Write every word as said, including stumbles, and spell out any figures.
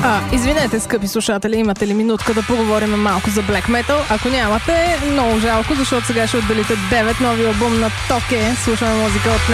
А, извинете, скъпи слушатели, имате ли минутка да поговорим малко за Black Metal? Ако нямате, много жалко, защото сега ще отделите девет нови албум на Токе. Слушаме музика от